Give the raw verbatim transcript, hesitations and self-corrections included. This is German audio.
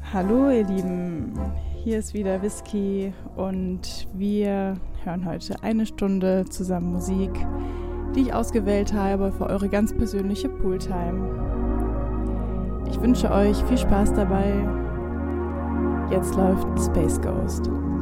Hallo ihr Lieben, hier ist wieder Whisky und wir hören heute eine Stunde zusammen Musik, die ich ausgewählt habe für eure ganz persönliche Pooltime. Ich wünsche euch viel Spaß dabei. Jetzt läuft Space Ghost.